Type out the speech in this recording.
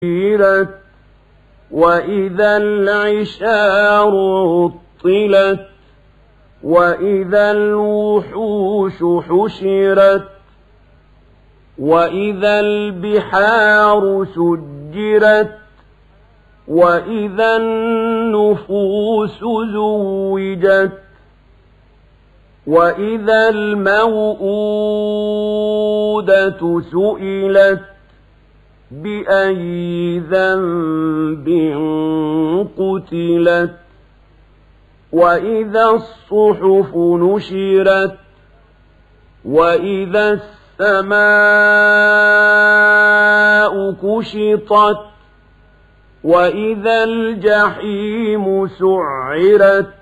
سُيِّرَتْ وَإِذَا الْعِشَارُ عُطِّلَتْ وَإِذَا الْوُحُوشُ حُشِرَتْ وَإِذَا الْبِحَارُ سُجِّرَتْ وَإِذَا النُّفُوسُ زُوِّجَتْ وَإِذَا الْمَوْءُودَةُ سُئِلَتْ بِأَيِّ ذَنبٍ قُتِلَتْ وَإِذَا الصُّحُفُ نُشِرَتْ وَإِذَا السَّمَاءُ كُشِطَتْ وَإِذَا الْجَحِيمُ سُعِّرَتْ